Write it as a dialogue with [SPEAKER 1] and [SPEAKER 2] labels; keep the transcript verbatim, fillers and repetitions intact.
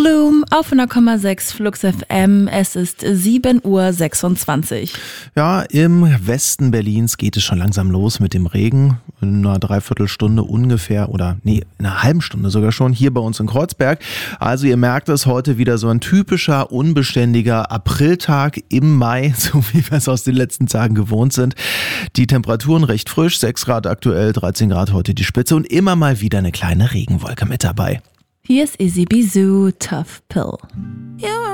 [SPEAKER 1] Bloom auf hundert Komma sechs Flux F M. Es ist sieben Uhr sechsundzwanzig.
[SPEAKER 2] Ja, im Westen Berlins geht es schon langsam los mit dem Regen. In einer Dreiviertelstunde ungefähr oder nee, in einer halben Stunde sogar schon hier bei uns in Kreuzberg. Also ihr merkt es, heute wieder so ein typischer, unbeständiger Apriltag im Mai, so wie wir es aus den letzten Tagen gewohnt sind. Die Temperaturen recht frisch, sechs Grad aktuell, dreizehn Grad heute die Spitze und immer mal wieder eine kleine Regenwolke mit dabei.
[SPEAKER 1] Hier ist Izzy Bizou, Tough Pill.